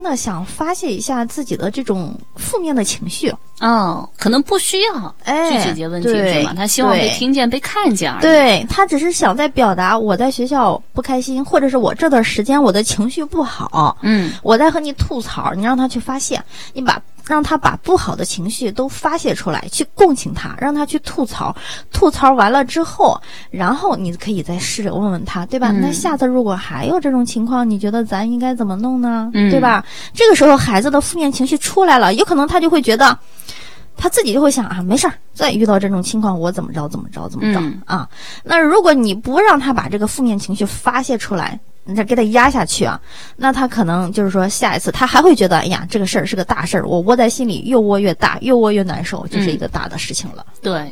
那想发泄一下自己的这种负面的情绪， 可能不需要去解决问题，是吗？他希望被听见、被看见而已。 对，他只是想在表达我在学校不开心，或者是我这段时间我的情绪不好，我在和你吐槽，你让他去发泄，让他把不好的情绪都发泄出来，去共情他，让他去吐槽完了之后，然后你可以再试着问问他，对吧？那下次如果还有这种情况，你觉得咱应该怎么弄呢？对吧？这个时候孩子的负面情绪出来了，有可能他就会觉得他自己就会想啊，没事儿，再遇到这种情况我怎么着啊。那如果你不让他把这个负面情绪发泄出来，你再给他压下去啊，那他可能就是说下一次他还会觉得，哎呀，这个事儿是个大事儿，我窝在心里越窝越大，越窝越难受，就是一个大的事情了。 对，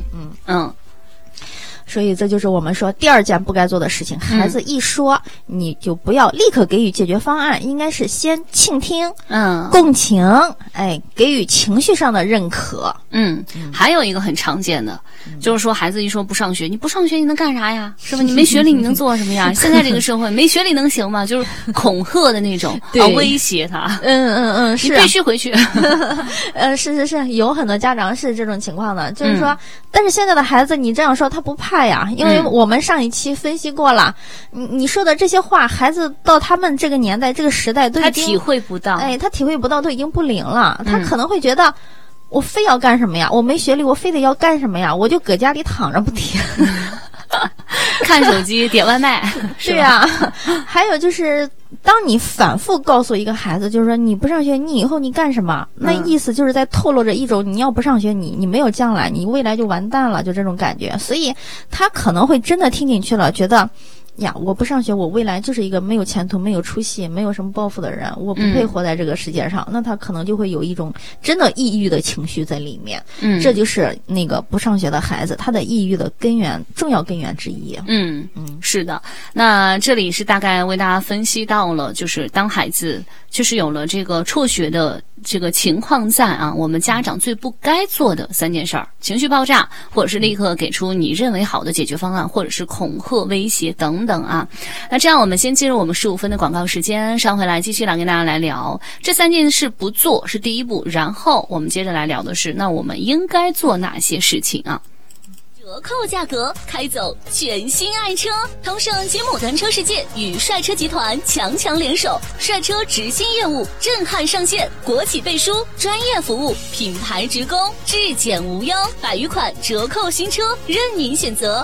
所以这就是我们说第二件不该做的事情。孩子一说，你就不要立刻给予解决方案，应该是先倾听，共情，给予情绪上的认可。 还有一个很常见的，就是说孩子一说不上学，你不上学你能干啥呀？是吧？你没学历你能做什么呀？现在这个社会没学历能行吗？就是恐吓的那种，威胁他。是，你必须回去。 是，有很多家长是这种情况的，就是说，但是现在的孩子你这样说他不怕呀，因为我们上一期分析过了，你说的这些话，孩子到他们这个年代、这个时代都已经他体会不到， 他体会不到，都已经不灵了。他可能会觉得，我非要干什么呀？我没学历，我非得要干什么呀？我就搁家里躺着不听， 看手机、点外卖。 对呀，还有就是，当你反复告诉一个孩子，就是说你不上学，你以后你干什么？那意思就是在透露着一种，你要不上学，你没有将来，你未来就完蛋了，就这种感觉。所以他可能会真的听进去了，觉得呀，我不上学，我未来就是一个没有前途、没有出息、没有什么抱负的人，我不配活在这个世界上。那他可能就会有一种真的抑郁的情绪在里面。这就是那个不上学的孩子他的抑郁的根源，重要根源之一。 是的。那这里是大概为大家分析到了，就是当孩子就是有了这个辍学的这个情况在啊，我们家长最不该做的3件事儿：情绪爆炸，或者是立刻给出你认为好的解决方案，或者是恐吓、威胁等等啊。那这样我们先进入我们15分的广告时间，上回来继续来跟大家来聊这3件事不做是第一步，然后我们接着来聊的是那我们应该做哪些事情啊。 折扣价格，开走全新爱车，同盛吉姆单车世界与帅车集团强联手，帅车直新业务震撼上线，国企背书，专业服务，品牌直供，质检无忧，100余款折扣新车任您选择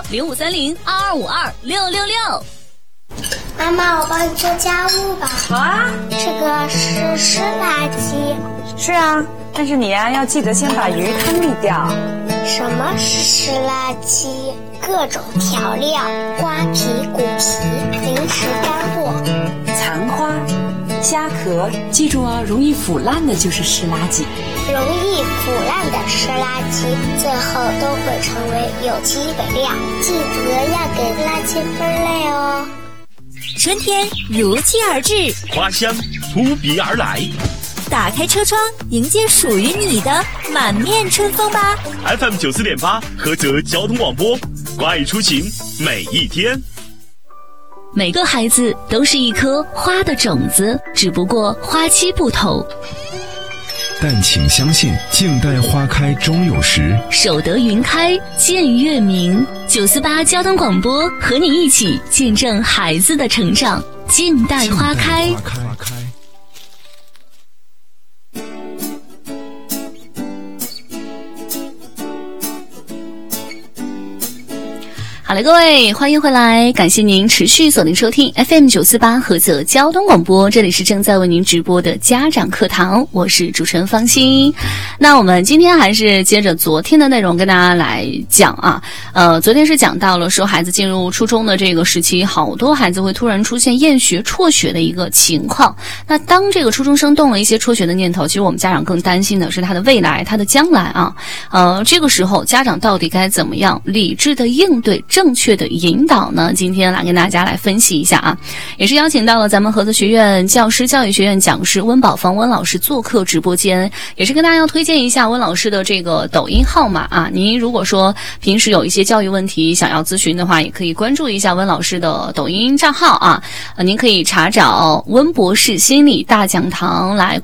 ，053022526666。 妈妈，我帮你做家务吧。 好啊， 这个是湿垃圾。 是啊，但是你呀要记得先把鱼汤沥掉。 什么是湿垃圾？各种调料、瓜皮、骨皮、零食干货、 残花、虾壳，记住啊，容易腐烂的就是湿垃圾。 容易腐烂的湿垃圾，最后都会成为有机肥料。记得要给垃圾分类哦。 春天如期而至， 花香扑鼻而来。 打开车窗，迎接属于你的满面春风吧。 FM 94.8菏泽交通广播，关爱出行每一天。 每个孩子都是一颗花的种子，只不过花期不同。 但请相信，静待花开终有时， 守得云开见月明。948交通广播和你一起见证孩子的成长，静待花开。 好了，各位，欢迎回来，感谢您持续锁定收听 FM 948菏泽交通广播，这里是正在为您直播的家长课堂，我是主持人方欣。那我们今天还是接着昨天的内容跟大家来讲啊，昨天是讲到了说孩子进入初中的这个时期，好多孩子会突然出现厌学、辍学的一个情况。那当这个初中生动了一些辍学的念头，其实我们家长更担心的是他的未来，他的将来啊。这个时候家长到底该怎么样理智的应对，正确的引导呢？今天来跟大家来分析一下啊，也是邀请到了咱们菏泽学院教师教育学院讲师温宝芳温老师做客直播间，也是跟大家要推荐一下温老师的这个抖音号码啊。您如果说平时有一些教育问题想要咨询的话，也可以关注一下温老师的抖音账号啊。您可以查找温博士心理大讲堂来